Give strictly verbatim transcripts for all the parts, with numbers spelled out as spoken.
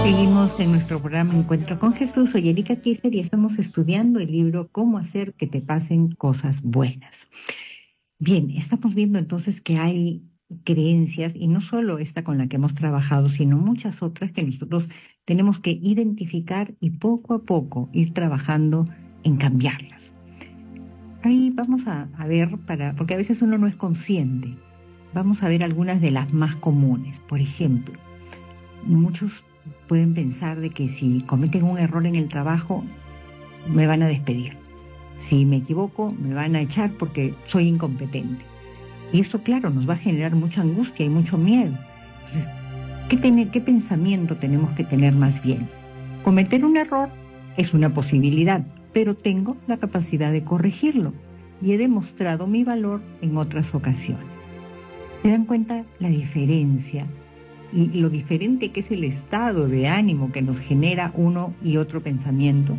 Seguimos en nuestro programa Encuentro con Jesús. Soy Erika Kiefer y estamos estudiando el libro Cómo hacer que te pasen cosas buenas. Bien, estamos viendo entonces que hay creencias, y no solo esta con la que hemos trabajado, sino muchas otras que nosotros tenemos que identificar y poco a poco ir trabajando en cambiarlas. Ahí vamos a, a ver, para, porque a veces uno no es consciente, vamos a ver algunas de las más comunes. Por ejemplo, muchos pueden pensar de que si cometen un error en el trabajo, me van a despedir. Si me equivoco, me van a echar porque soy incompetente. Y esto, claro, nos va a generar mucha angustia y mucho miedo. Entonces, ¿qué, tener, qué pensamiento tenemos que tener más bien? Cometer un error es una posibilidad, pero tengo la capacidad de corregirlo y he demostrado mi valor en otras ocasiones. ¿Se dan cuenta la diferencia y lo diferente que es el estado de ánimo que nos genera uno y otro pensamiento?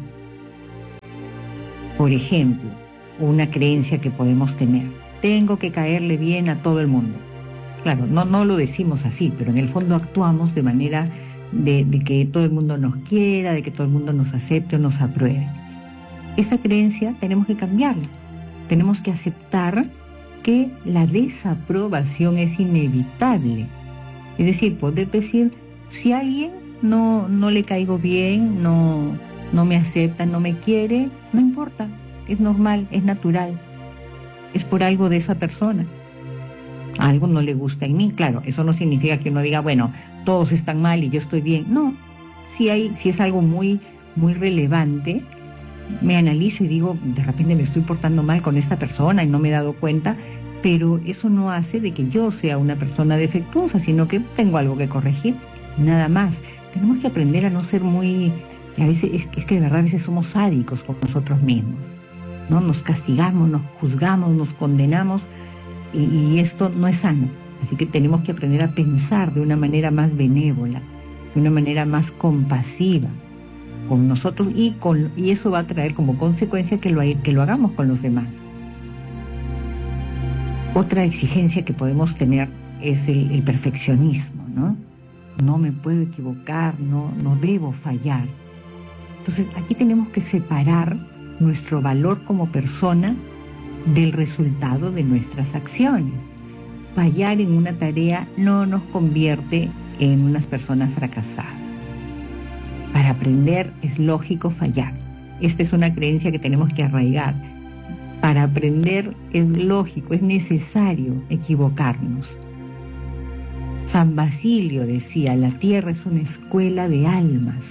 Por ejemplo, una creencia que podemos tener: tengo que caerle bien a todo el mundo. Claro, no, no lo decimos así, pero en el fondo actuamos de manera de, de que todo el mundo nos quiera, de que todo el mundo nos acepte o nos apruebe. Esa creencia tenemos que cambiarla. Tenemos que aceptar que la desaprobación es inevitable. Es decir, poder decir, si a alguien no, no le caigo bien, no, no me acepta, no me quiere, no importa, es normal, es natural, es por algo de esa persona. Algo no le gusta en mí, claro, eso no significa que uno diga, bueno, todos están mal y yo estoy bien. No, si, hay, si es algo muy, muy relevante, me analizo y digo, de repente me estoy portando mal con esta persona y no me he dado cuenta. Pero eso no hace de que yo sea una persona defectuosa, sino que tengo algo que corregir, nada más. Tenemos que aprender a no ser muy... A veces es, es que de verdad a veces somos sádicos con nosotros mismos, ¿no? Nos castigamos, nos juzgamos, nos condenamos, y, y esto no es sano. Así que tenemos que aprender a pensar de una manera más benévola, de una manera más compasiva con nosotros, y, con, y eso va a traer como consecuencia que lo, que lo hagamos con los demás. Otra exigencia que podemos tener es el, el perfeccionismo, ¿no? No me puedo equivocar, no, no debo fallar. Entonces, aquí tenemos que separar nuestro valor como persona del resultado de nuestras acciones. Fallar en una tarea no nos convierte en unas personas fracasadas. Para aprender es lógico fallar. Esta es una creencia que tenemos que arraigar. Para aprender es lógico, es necesario equivocarnos. San Basilio decía, la tierra es una escuela de almas.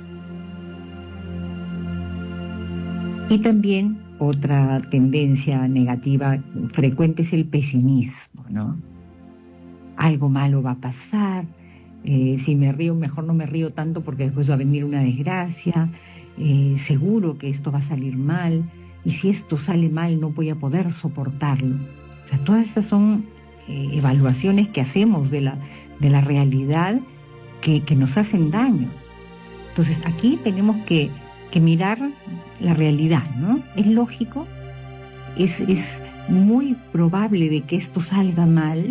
Y también otra tendencia negativa frecuente es el pesimismo, ¿no? Algo malo va a pasar, eh, si me río mejor no me río tanto porque después va a venir una desgracia, eh, seguro que esto va a salir mal. Y si esto sale mal no voy a poder soportarlo. O sea, todas esas son eh, evaluaciones que hacemos de la, de la realidad que, que nos hacen daño. Entonces aquí tenemos que, que mirar la realidad, ¿no? Es lógico, es, es muy probable de que esto salga mal.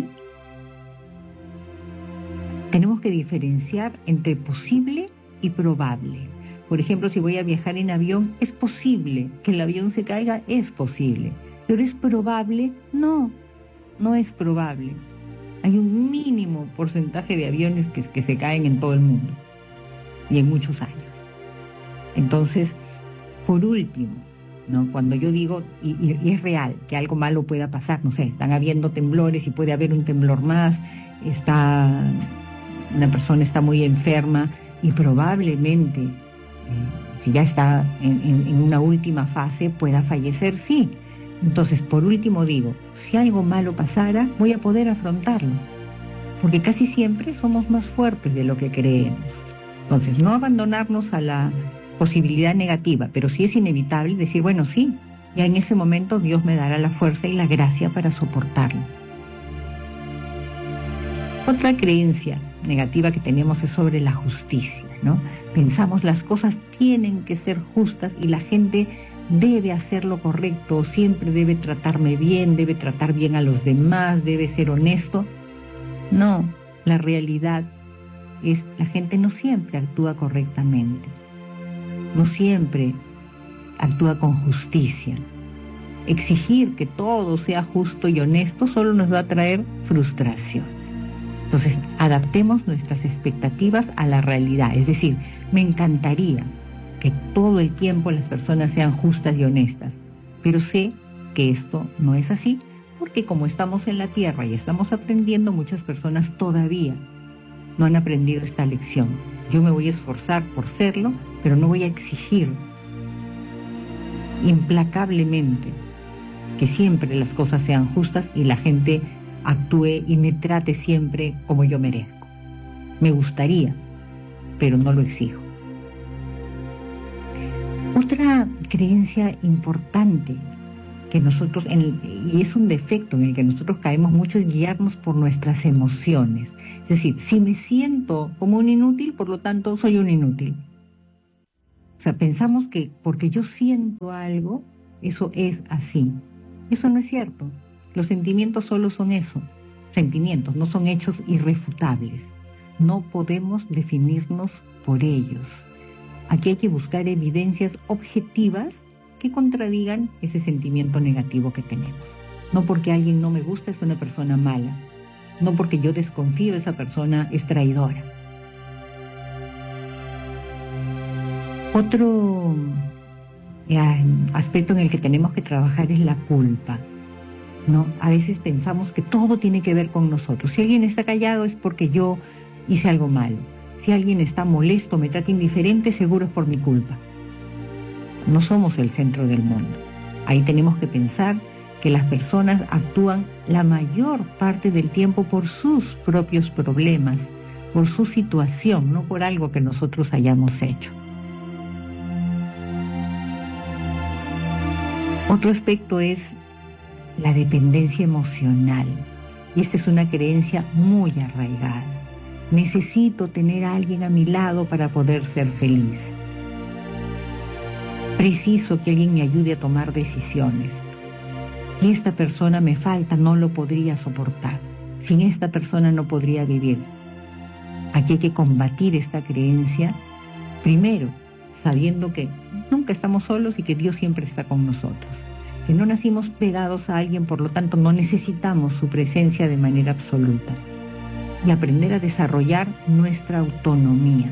Tenemos que diferenciar entre posible y probable. Por ejemplo, si voy a viajar en avión, es posible que el avión se caiga, es posible. Pero ¿es probable? No, no es probable. Hay un mínimo porcentaje de aviones que, que se caen en todo el mundo y en muchos años. Entonces, por último, ¿no? Cuando yo digo, y, y, y es real, que algo malo pueda pasar, no sé, están habiendo temblores y puede haber un temblor más, está, una persona está muy enferma y probablemente... si ya está en, en, en una última fase, pueda fallecer, sí. Entonces, por último digo, si algo malo pasara, voy a poder afrontarlo. Porque casi siempre somos más fuertes de lo que creemos. Entonces, no abandonarnos a la posibilidad negativa, pero sí es inevitable decir, bueno, sí, ya en ese momento Dios me dará la fuerza y la gracia para soportarlo. Otra creencia negativa que tenemos es sobre la justicia, ¿no? Pensamos las cosas tienen que ser justas y la gente debe hacer lo correcto, siempre debe tratarme bien, debe tratar bien a los demás, debe ser honesto. No, la realidad es la gente no siempre actúa correctamente, no siempre actúa con justicia. Exigir que todo sea justo y honesto solo nos va a traer frustración. Entonces, adaptemos nuestras expectativas a la realidad. Es decir, me encantaría que todo el tiempo las personas sean justas y honestas, pero sé que esto no es así, porque como estamos en la tierra y estamos aprendiendo, muchas personas todavía no han aprendido esta lección. Yo me voy a esforzar por serlo, pero no voy a exigir implacablemente que siempre las cosas sean justas y la gente actúe y me trate siempre como yo merezco. Me gustaría, pero no lo exijo. Otra creencia importante que nosotros, en, y es un defecto en el que nosotros caemos mucho, es guiarnos por nuestras emociones. Es decir, si me siento como un inútil, por lo tanto soy un inútil. O sea, pensamos que porque yo siento algo, eso es así. Eso no es cierto. Los sentimientos solo son eso, sentimientos, no son hechos irrefutables. No podemos definirnos por ellos. Aquí hay que buscar evidencias objetivas que contradigan ese sentimiento negativo que tenemos. No porque alguien no me gusta es una persona mala. No porque yo desconfío esa persona es traidora. Otro eh, aspecto en el que tenemos que trabajar es la culpa, ¿no? A veces pensamos que todo tiene que ver con nosotros. Si alguien está callado es porque yo hice algo malo. Si alguien está molesto, me trata indiferente, seguro es por mi culpa. No somos el centro del mundo. Ahí tenemos que pensar que las personas actúan la mayor parte del tiempo por sus propios problemas, por su situación, no por algo que nosotros hayamos hecho. Otro aspecto es la dependencia emocional. Y esta es una creencia muy arraigada. Necesito tener a alguien a mi lado para poder ser feliz. Preciso que alguien me ayude a tomar decisiones. Si esta persona me falta, no lo podría soportar. Sin esta persona no podría vivir. Aquí hay que combatir esta creencia, primero, sabiendo que nunca estamos solos y que Dios siempre está con nosotros. Que no nacimos pegados a alguien, por lo tanto no necesitamos su presencia de manera absoluta. Y aprender a desarrollar nuestra autonomía.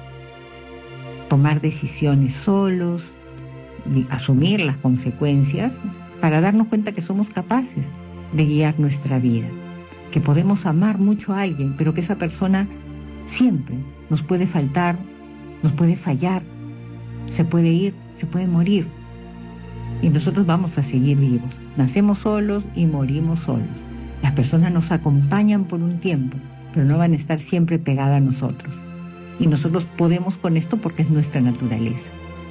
Tomar decisiones solos, y asumir las consecuencias para darnos cuenta que somos capaces de guiar nuestra vida. Que podemos amar mucho a alguien, pero que esa persona siempre nos puede faltar, nos puede fallar, se puede ir, se puede morir. Y nosotros vamos a seguir vivos. Nacemos solos y morimos solos. Las personas nos acompañan por un tiempo, pero no van a estar siempre pegadas a nosotros. Y nosotros podemos con esto porque es nuestra naturaleza.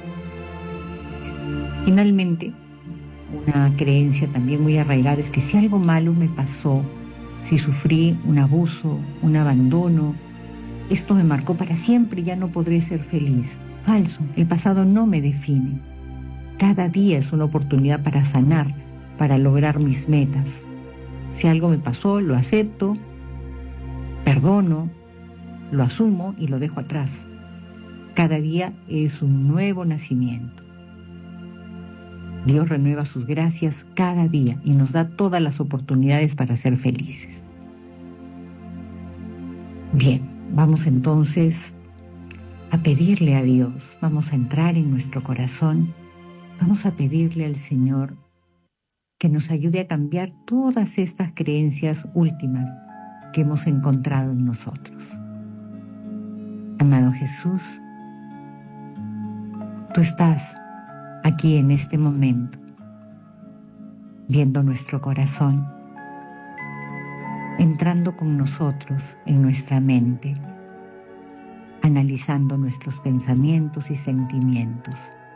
Finalmente, una creencia también muy arraigada es que si algo malo me pasó, si sufrí un abuso, un abandono, esto me marcó para siempre y ya no podré ser feliz. Falso, el pasado no me define. Cada día es una oportunidad para sanar, para lograr mis metas. Si algo me pasó, lo acepto, perdono, lo asumo y lo dejo atrás. Cada día es un nuevo nacimiento. Dios renueva sus gracias cada día y nos da todas las oportunidades para ser felices. Bien, vamos entonces a pedirle a Dios, vamos a entrar en nuestro corazón, vamos a pedirle al Señor que nos ayude a cambiar todas estas creencias últimas que hemos encontrado en nosotros. Amado Jesús, tú estás aquí en este momento, viendo nuestro corazón, entrando con nosotros en nuestra mente, analizando nuestros pensamientos y sentimientos.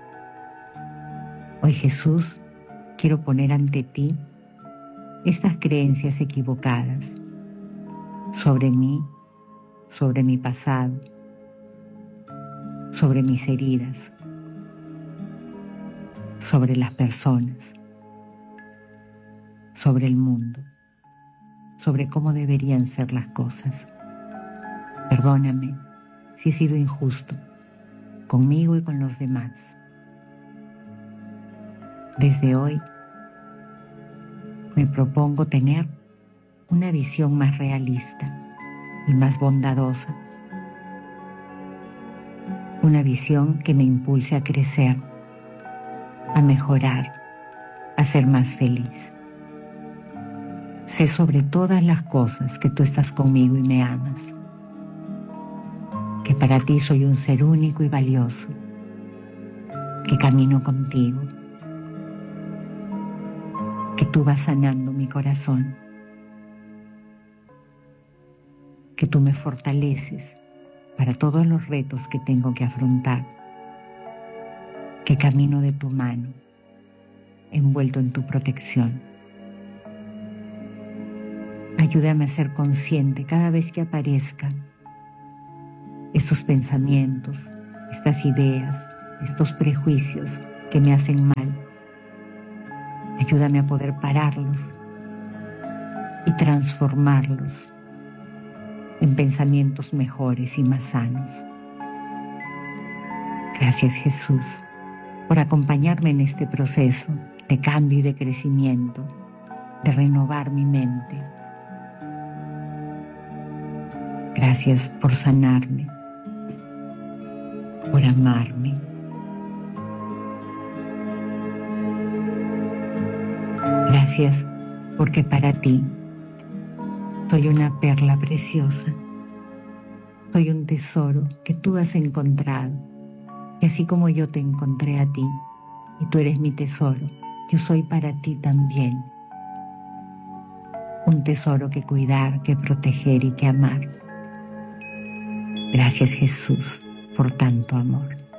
Hoy, Jesús, quiero poner ante ti estas creencias equivocadas sobre mí, sobre mi pasado, sobre mis heridas, sobre las personas, sobre el mundo, sobre cómo deberían ser las cosas. Perdóname si he sido injusto conmigo y con los demás. Desde hoy me propongo tener una visión más realista y más bondadosa. Una visión que me impulse a crecer, a mejorar, a ser más feliz. Sé sobre todas las cosas que tú estás conmigo y me amas. Que para ti soy un ser único y valioso. Que camino contigo. Que tú vas sanando mi corazón. Que tú me fortaleces para todos los retos que tengo que afrontar. Que camino de tu mano, envuelto en tu protección. Ayúdame a ser consciente cada vez que aparezcan estos pensamientos, estas ideas, estos prejuicios que me hacen mal. Ayúdame a poder pararlos y transformarlos en pensamientos mejores y más sanos. Gracias, Jesús, por acompañarme en este proceso de cambio y de crecimiento, de renovar mi mente. Gracias por sanarme, por amarme. Gracias porque para ti soy una perla preciosa. Soy un tesoro que tú has encontrado. Y así como yo te encontré a ti y tú eres mi tesoro, yo soy para ti también un tesoro que cuidar, que proteger y que amar. Gracias, Jesús, por tanto amor.